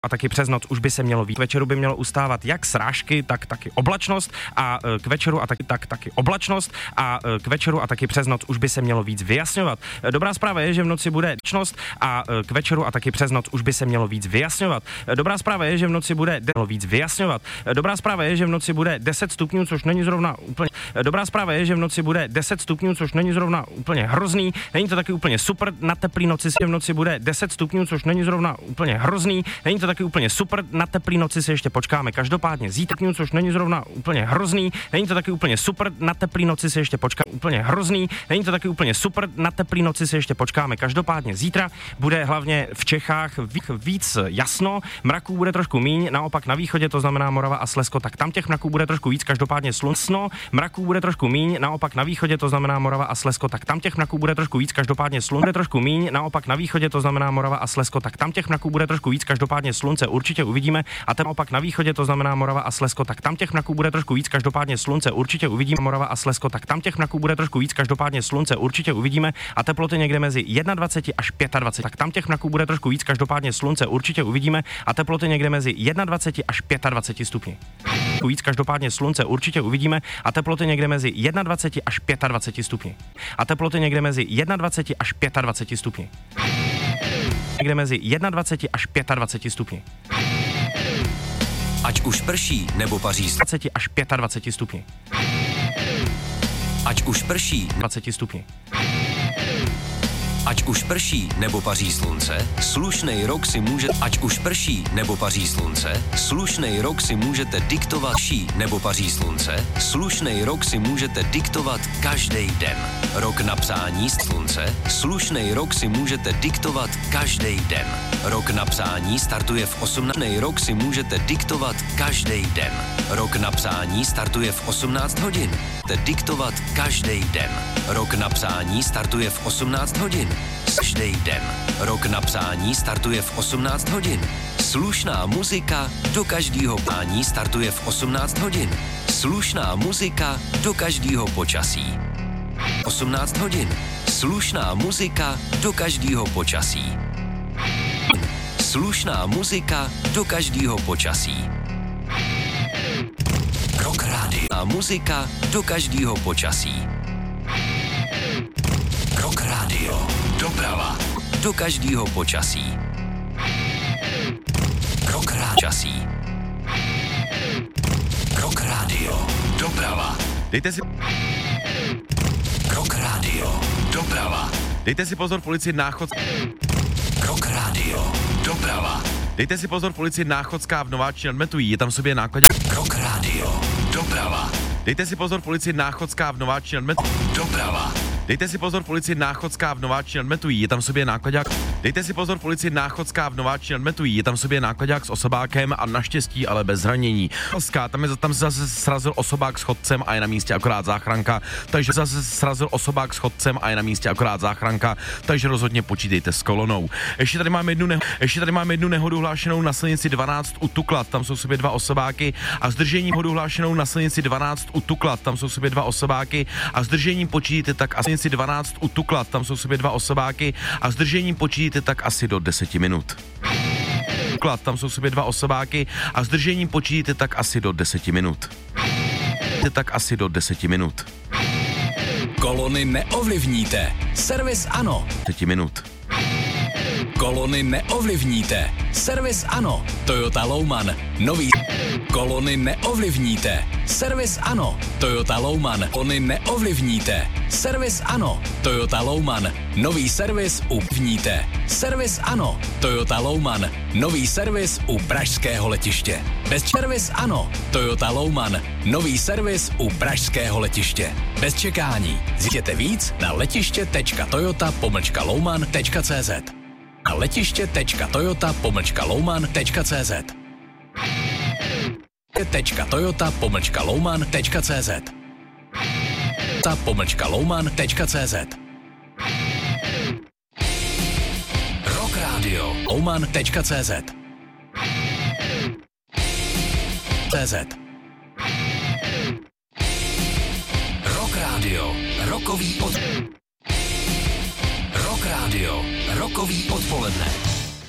A taky přes noc už by se mělo víc. K večeru by mělo ustávat jak srážky, tak taky oblačnost a k večeru a taky oblačnost a k večeru a taky přes noc už by se mělo víc vyjasňovat. Dobrá zpráva je, že v noci bude oblačnost a k večeru a taky přes noc už by se mělo víc vyjasňovat. Dobrá zpráva je, že v noci bude víc vyjasňovat. Dobrá zpráva je, že v noci bude 10 stupňů, což není zrovna úplně. Dobrá zpráva je, že v noci bude 10 stupňů, což není zrovna úplně hrozný. Není to taky úplně super. Na teplý noci v noci bude 10 stupňů, což není zrovna úplně hrozný. Není to taky úplně super, na teplý noci si ještě počkáme. Každopádně zítra, což není zrovna úplně hrozný. Není to taky úplně super, na teplý noci si ještě počkáme. Úplně hrozný. Není to taky úplně super, na teplý noci si ještě počkáme. Každopádně zítra bude hlavně v Čechách víc jasno, mraků bude trošku míň, naopak na východě, to znamená Morava a Slezsko, tak tam těch mraků bude trošku víc, každopádně slunčno, mraků bude trošku míň, naopak na východě, to znamená Morava a Slezsko, tak tam těch mraků bude trošku víc, každopádně slunce bude trošku míň, naopak na východě, to znamená Morava a Slezsko, tak tam těch mraků bude trošku víc, každopádně slunce určitě uvidíme, a ten naopak na východě, to znamená Morava a Slezsko, tak tam těch mraků bude trošku víc, každopádně slunce určitě uvidíme, Morava a Slezsko, tak tam těch mraků bude trošku víc, každopádně slunce určitě uvidíme a teploty někde mezi 21 až 25, tak tam těch mraků bude trošku víc, každopádně slunce určitě uvidíme a teploty někde mezi 21 až 25 stupni. Víc, každopádně slunce určitě uvidíme a teploty někde mezi 21 až 25 stupni. A teploty někde mezi 21 až 25 stupni. Někde mezi 21 až 25 stupni. Ať už prší nebo paří 20 až 25 stupni. Ať už prší 20 stupni. Ať už prší nebo paří slunce, slušnej rok si může. Ať už prší nebo paří slunce, slušnej rok si můžete diktovat. Ší nebo paří slunce, slušnej rok si můžete diktovat každý den. Rok na psání slunce, slušnej rok si můžete diktovat každý den. Rok na psání startuje v 18. Rok si můžete diktovat každý den. Rok na psání startuje v 18 hodin. Diktovat každý den. Rok na psání startuje v 18 hodin. Každý den. Rok na psání startuje v 18 hodin. Slušná muzika do každého pání startuje v 18 hodin. Slušná muzika do každého počasí. 18 hodin. Slušná muzika do každého počasí. Slušná muzika do každého počasí. Rock rádio. Muzika do každého počasí. Rock rádio. Doprava. Do každého počasí. Rock rádio. Rock rádio. Doprava. Dejte si... Rock rádio. Doprava. Dejte si pozor, policii Rock rádio. Doprava. Dejte si pozor, policii Náchodská v Nováči nad Metují, je tam sobě nákladák. Rock rádio. Doprava. Dejte si pozor, policii Náchodská v Nováči nad Metují. Doprava. Dejte si pozor, policii Náchodská v Nováči nad Metují, je tam sobě nákladák. Dejte si pozor, policii Náchodská v Nováči nad Metují, je tam sobě nákladák s osobákem a naštěstí ale bez zranění. Tam se zase srazil osobák s chodcem a je na místě akorát záchranka, takže takže rozhodně počítejte s kolonou. Ještě tady máme jednu nehodu hlášenou na silnici 12 u Tuklad, tam jsou sobě dva osobáky a zdržením hodu hlášenou na silnici 12 u Tuklad, tam jsou sobě dva osobáky a zdržením počítejte tak asi 12 u Tuklad, tam jsou sobě dva osobáky a zdržením počítejte tak asi do 10 minut. Tam jsou sobě dva osobáky a zdržením počítejte tak asi do 10 minut. Kolony neovlivníte. Servis ano. 10 minut. Kolony neovlivníte. Servis ano. Toyota Lowman. Nový. Kolony neovlivníte. Servis ano. Toyota Lowman. Kolony neovlivníte. Servis ano. Toyota Lowman. Nový servis uvníte. Servis ano. Toyota Lowman. Nový servis u pražského letiště. Bez servis ano. Toyota Lowman. Nový servis u pražského letiště. Bez čekání. Zjistěte víc na letiště.toyota-lowman.cz. Na letiště.toyota-lowman.cz. Toyota-lowman.cz. Toyota-lowman.cz. Rock Radio Lowman.cz. Rock Radio rokový odpoledne.